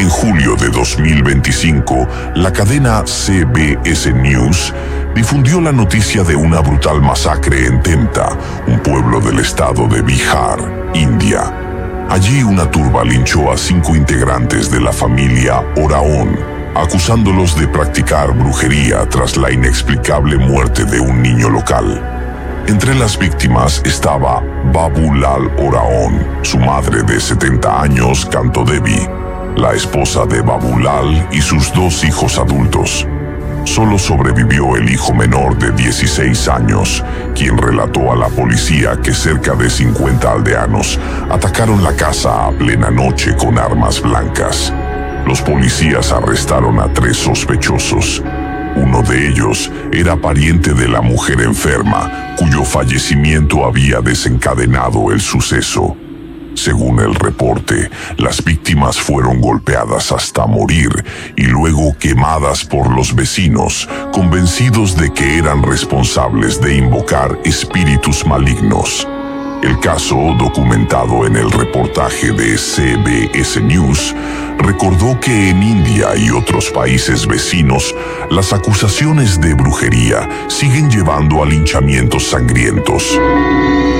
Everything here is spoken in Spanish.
En julio de 2025, la cadena CBS News difundió la noticia de una brutal masacre en Temta, un pueblo del estado de Bihar, India. Allí una turba linchó a 5 integrantes de la familia Oraon, acusándolos de practicar brujería tras la inexplicable muerte de un niño local. Entre las víctimas estaba Babulal Oraon, su madre de 70 años, Canto Devi, la esposa de Babulal y sus 2 hijos adultos. Solo sobrevivió el hijo menor de 16 años, quien relató a la policía que cerca de 50 aldeanos atacaron la casa a plena noche con armas blancas. Los policías arrestaron a 3 sospechosos. Uno de ellos era pariente de la mujer enferma, cuyo fallecimiento había desencadenado el suceso. Según el reporte, las víctimas fueron golpeadas hasta morir y luego quemadas por los vecinos, convencidos de que eran responsables de invocar espíritus malignos. El caso, documentado en el reportaje de CBS News, recordó que en India y otros países vecinos, las acusaciones de brujería siguen llevando a linchamientos sangrientos.